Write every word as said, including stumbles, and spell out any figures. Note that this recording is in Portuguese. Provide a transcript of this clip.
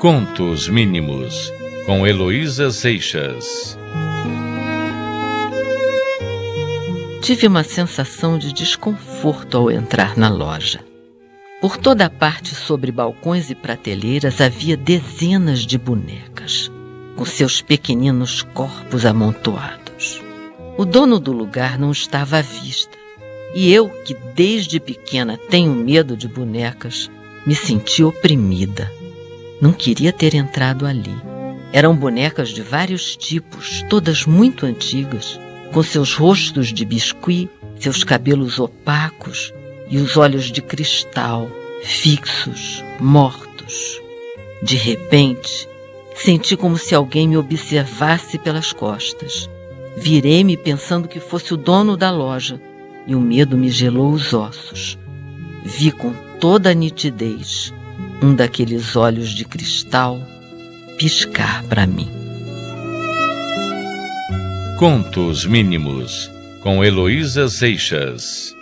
Contos Mínimos, com Heloísa Seixas. Tive uma sensação de desconforto ao entrar na loja. Por toda a parte, sobre balcões e prateleiras, havia dezenas de bonecas, com seus pequeninos corpos amontoados. O dono do lugar não estava à vista, e eu, que desde pequena tenho medo de bonecas, me senti oprimida. Não queria ter entrado ali. Eram bonecas de vários tipos, todas muito antigas, com seus rostos de biscuit, seus cabelos opacos e os olhos de cristal, fixos, mortos. De repente, senti como se alguém me observasse pelas costas. Virei-me pensando que fosse o dono da loja, e o medo me gelou os ossos. Vi com toda a nitidez um daqueles olhos de cristal piscar para mim. Contos Mínimos, com Heloísa Seixas.